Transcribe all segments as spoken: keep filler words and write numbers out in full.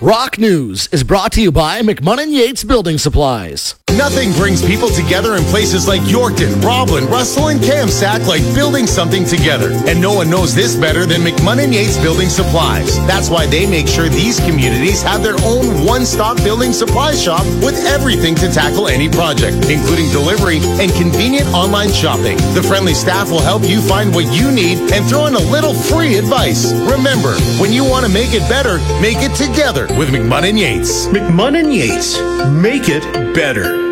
Rock News is brought to you by McMunnin Yates Building Supplies. Nothing brings people together in places like Yorkton, Roblin, Russell, and Kamsack like building something together. And no one knows this better than McMunnin Yates Building Supplies. That's why they make sure these communities have their own one-stop building supply shop with everything to tackle any project, including delivery and convenient online shopping. The friendly staff will help you find what you need and throw in a little free advice. Remember, when you want to make it better, make it together with McMunnin Yates. McMunnin Yates. Make it better.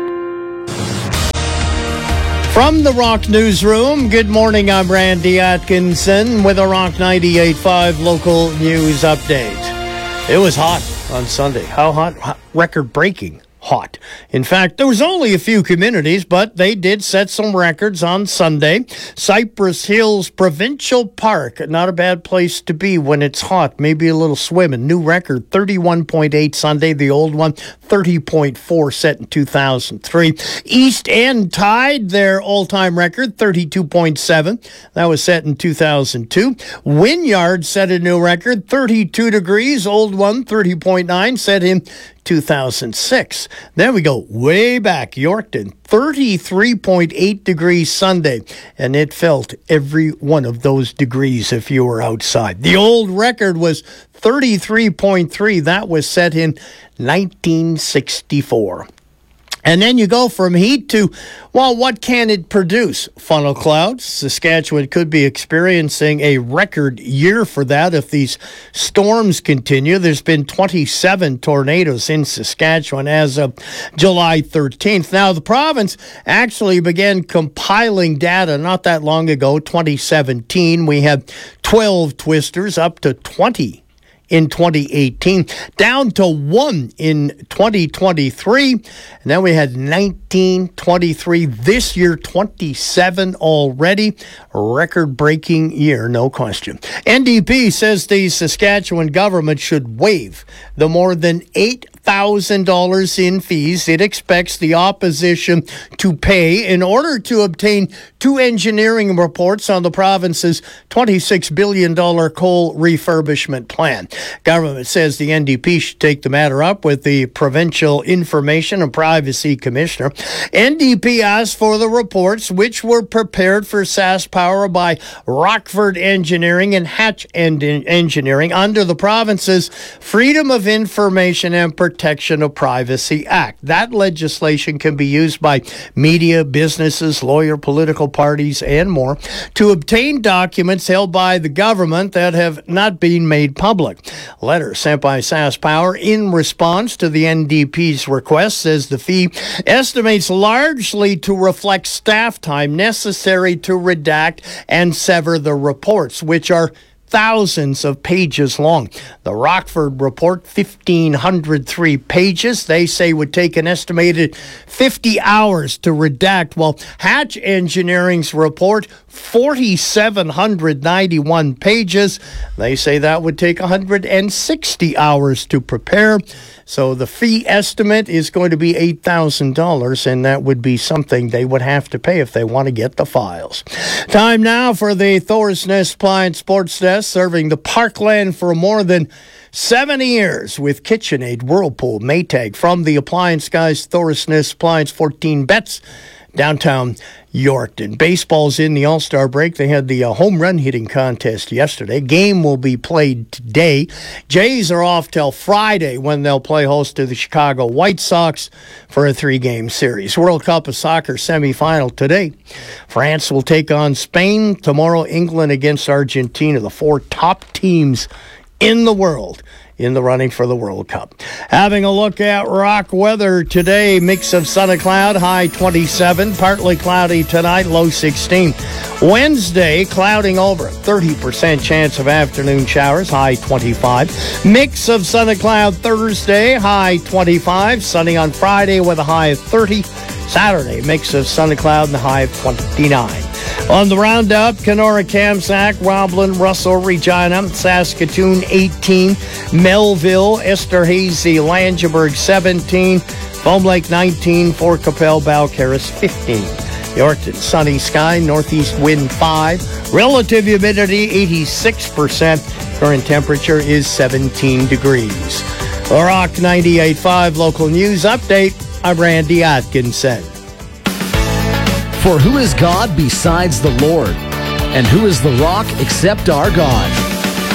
From the Rock Newsroom, good morning. I'm Randy Atkinson with a Rock ninety-eight point five local news update. It was hot on Sunday. How hot? hot record-breaking hot. In fact, there was only a few communities, but they did set some records on Sunday. Cypress Hills Provincial Park, not a bad place to be when it's hot. Maybe a little swimming. New record, thirty-one point eight Sunday. The old one, thirty point four set in two thousand three. East End tied their all-time record, thirty-two point seven. That was set in two thousand two. Wynyard set a new record, thirty-two degrees. Old one, thirty point nine, set in two thousand six. Then we go way back. Yorkton, thirty-three point eight degrees Sunday, and it felt every one of those degrees if you were outside. The old record was thirty-three point three. That was set in nineteen sixty-four. And then you go from heat to, well, what can it produce? Funnel clouds. Saskatchewan could be experiencing a record year for that if these storms continue. There's been twenty-seven tornadoes in Saskatchewan as of July thirteenth. Now, the province actually began compiling data not that long ago, twenty seventeen. We had twelve twisters, up to twenty in twenty eighteen, down to one in twenty twenty-three, and then we had nineteen twenty-three. This year, twenty-seven already. Record-breaking year, no question. N D P says the Saskatchewan government should waive the more than eight thousand dollars in fees it expects the opposition to pay in order to obtain two engineering reports on the province's twenty-six billion dollars coal refurbishment plan. Government says the N D P should take the matter up with the Provincial Information and Privacy Commissioner. N D P asked for the reports, which were prepared for SaskPower by Rockford Engineering and Hatch Engineering under the province's Freedom of Information and Protection of Privacy Act. That legislation can be used by media, businesses, lawyer, political parties, and more to obtain documents held by the government that have not been made public. A letter sent by SaskPower in response to the N D P's request says the fee estimates largely to reflect staff time necessary to redact and sever the reports, which are thousands of pages long. The Rockford report, one thousand five hundred three pages, they say would take an estimated fifty hours to redact, while Hatch Engineering's report, four thousand seven hundred ninety-one pages, they say that would take one hundred sixty hours to prepare. So the fee estimate is going to be eight thousand dollars, and that would be something they would have to pay if they want to get the files. Time now for the Thor's Nest Appliance Sports Desk, serving the Parkland for more than seventy years with KitchenAid, Whirlpool, Maytag. From the Appliance Guys, Thor's Nest Appliance, fourteen Bets, downtown Yorkton. Baseball's in the All-Star break. They had the uh, home run hitting contest yesterday. Game will be played today. Jays are off till Friday when they'll play host to the Chicago White Sox for a three-game series. World Cup of Soccer semifinal today. France will take on Spain. Tomorrow, England against Argentina, the four top teams in the world in the running for the World Cup. Having a look at rock weather today, mix of sun and cloud, high twenty-seven, partly cloudy tonight, low sixteen. Wednesday, clouding over, thirty percent chance of afternoon showers, high twenty-five. Mix of sun and cloud Thursday, high twenty-five. Sunny on Friday with a high of thirty. Saturday, mix of sun and cloud and a high of twenty-nine. On the roundup, Kenora, Kamsack, Roblin, Russell, Regina, Saskatoon, eighteen. Melville, Esterhazy, Langeberg, seventeen. Foam Lake, nineteen. Fort Capel, Balcarres, fifteen. Yorkton, sunny sky, northeast wind five. Relative humidity, eighty-six percent. Current temperature is seventeen degrees. The Rock ninety-eight point five local news update. I'm Randy Atkinson. For who is God besides the Lord? And who is the rock except our God?